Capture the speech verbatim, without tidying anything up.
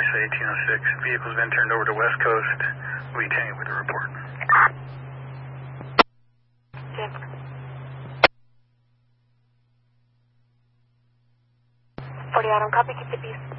eighteen oh six. Vehicle's been turned over to West Coast. We'll be taking with the report. Jim. forty Adam, copy, keep the peace.